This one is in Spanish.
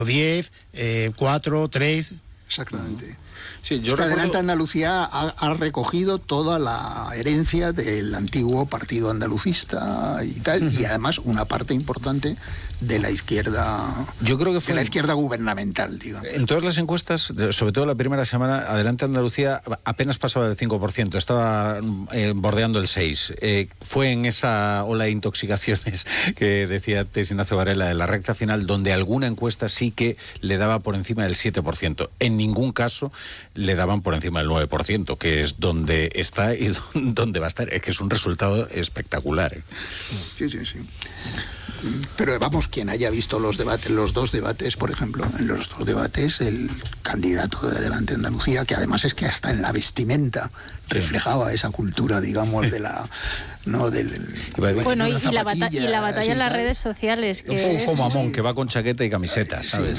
10, 4, 3... Exactamente. Sí, yo recuerdo... Adelante Andalucía ha recogido toda la herencia del antiguo partido andalucista y tal, y además una parte importante de la izquierda, yo creo que fue de la izquierda gubernamental, digamos. En todas las encuestas, sobre todo la primera semana, Adelante Andalucía apenas pasaba del 5%, estaba bordeando el 6%. Fue en esa ola de intoxicaciones que decía antes Ignacio Varela, de la recta final, donde alguna encuesta sí que le daba por encima del 7%. En ningún caso le daban por encima del 9%, que es donde está y donde va a estar. Es que es un resultado espectacular. Sí. Pero vamos, quien haya visto los dos debates, por ejemplo, en los dos debates, el candidato de Adelante Andalucía, que además es que hasta en la vestimenta reflejaba esa cultura, digamos, de la... ¿no? Bueno, y la batalla en las redes sociales. Que un poco mamón, que va con chaqueta y camiseta, ¿sabes?